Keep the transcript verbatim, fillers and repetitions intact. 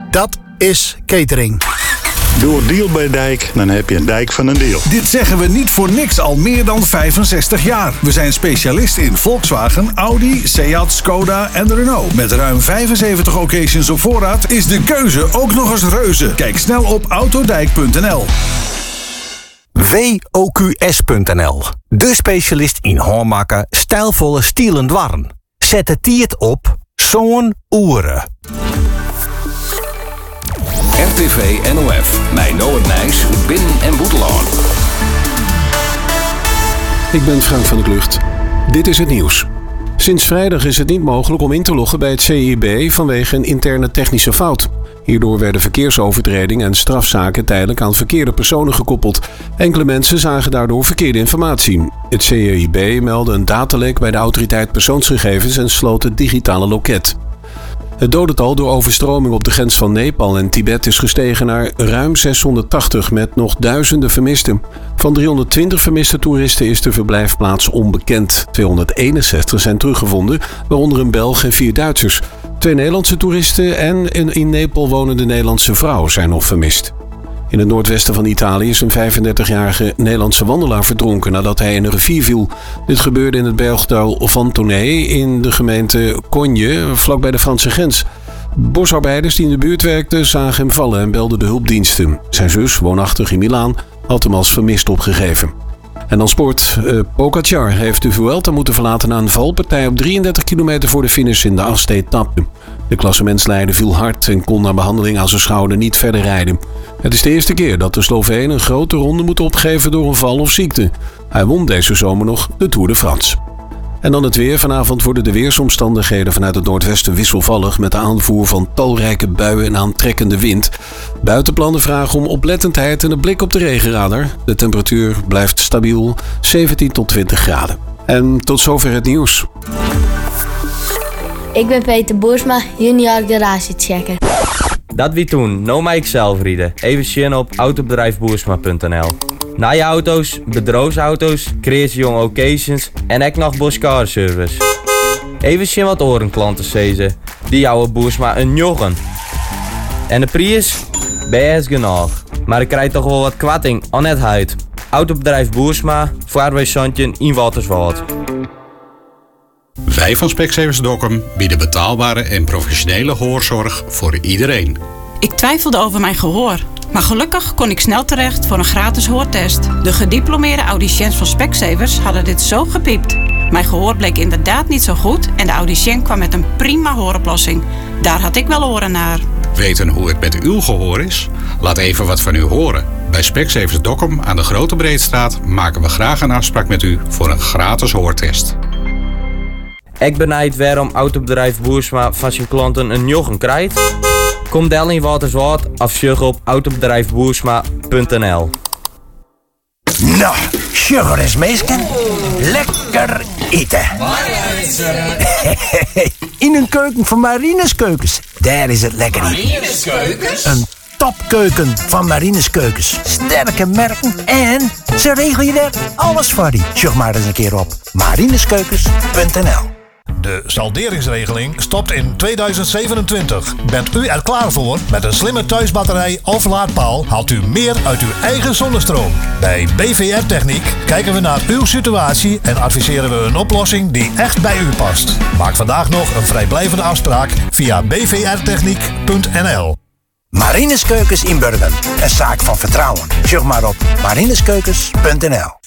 Dat is catering. Door Deal bij Dijk, dan heb je een dijk van een deal. Dit zeggen we niet voor niks al meer dan vijfenzestig jaar. We zijn specialist in Volkswagen, Audi, Seat, Skoda en Renault. Met ruim vijfenzeventig occasions op voorraad is de keuze ook nog eens reuze. Kijk snel op autodijk punt n l. W O Q S punt n l. De specialist in hoormakken, stijlvolle stielen dwarren. Zet het tiert op zo'n oeren. R T V N O F, bij Noord Nijs, Binnen- en Boetelaan. Ik ben Frank van der Klucht. Dit is het nieuws. Sinds vrijdag is het niet mogelijk om in te loggen bij het C I B vanwege een interne technische fout. Hierdoor werden verkeersovertredingen en strafzaken tijdelijk aan verkeerde personen gekoppeld. Enkele mensen zagen daardoor verkeerde informatie. Het C I B meldde een datalek bij de autoriteit persoonsgegevens en sloot het digitale loket. Het dodental door overstroming op de grens van Nepal en Tibet is gestegen naar ruim zeshonderdtachtig met nog duizenden vermisten. Van driehonderdtwintig vermiste toeristen is de verblijfplaats onbekend. tweehonderdeenenzestig zijn teruggevonden, waaronder een Belg en vier Duitsers. Twee Nederlandse toeristen en een in Nepal wonende Nederlandse vrouw zijn nog vermist. In het noordwesten van Italië is een vijfendertigjarige Nederlandse wandelaar verdronken nadat hij in een rivier viel. Dit gebeurde in het bergdal Vantonè in de gemeente Cogne, vlakbij de Franse grens. Bosarbeiders die in de buurt werkten zagen hem vallen en belden de hulpdiensten. Zijn zus, woonachtig in Milaan, had hem als vermist opgegeven. En dan sport. Uh, Pogacar heeft de Vuelta moeten verlaten na een valpartij op drieëndertig kilometer voor de finish in de achtste etappe. De klassementsleider viel hard en kon na behandeling aan zijn schouder niet verder rijden. Het is de eerste keer dat de Sloveen een grote ronde moet opgeven door een val of ziekte. Hij won deze zomer nog de Tour de France. En dan het weer. Vanavond worden de weersomstandigheden vanuit het noordwesten wisselvallig met de aanvoer van talrijke buien en aantrekkende wind. Buitenplannen vragen om oplettendheid en een blik op de regenradar. De temperatuur blijft stabiel, zeventien tot twintig graden. En tot zover het nieuws. Ik ben Peter Boersma, junior garagechecker. Dat wie toen, nou maar ik zelf rieden. Even zien op autobedrijf boersma punt n l. Na je auto's, bedrijfsauto's, creatiejonge occasions en ek nog Bosch service. Even zien wat orenklanten zezen. Die jouwe Boersma een joggen. En de prijs? Best genoeg. Maar ik krijg toch wel wat kwatting aan het huid. Autobedrijf Boersma, vaarweesandje in Waterswald. Wij van Specsavers Dokkum bieden betaalbare en professionele gehoorzorg voor iedereen. Ik twijfelde over mijn gehoor, maar gelukkig kon ik snel terecht voor een gratis hoortest. De gediplomeerde audiciëns van Specsavers hadden dit zo gepiept. Mijn gehoor bleek inderdaad niet zo goed en de audiciën kwam met een prima hooroplossing. Daar had ik wel oren naar. Weten hoe het met uw gehoor is? Laat even wat van u horen. Bij Specsavers Dokkum aan de Grote Breedstraat maken we graag een afspraak met u voor een gratis hoortest. Ik benijd waarom autobedrijf Boersma van zijn klanten een joggen krijgt. Kom del in Waterswald of zoek op autobedrijf boersma punt n l. Nou, sugar is meesken. Lekker eten. In een keuken van Marines Keukens. Daar is het lekker eten. Marines Keukens? Een topkeuken van Marines Keukens. Sterke merken en ze regelen je daar alles voor die. Zoek maar eens een keer op marineskeukens punt n l. De salderingsregeling stopt in tweeduizend zevenentwintig. Bent u er klaar voor? Met een slimme thuisbatterij of laadpaal haalt u meer uit uw eigen zonnestroom. Bij B V R Techniek kijken we naar uw situatie en adviseren we een oplossing die echt bij u past. Maak vandaag nog een vrijblijvende afspraak via b v r techniek punt n l. Marines Keukens in Burgen. Een zaak van vertrouwen. Zoek maar op marineskeukens punt n l.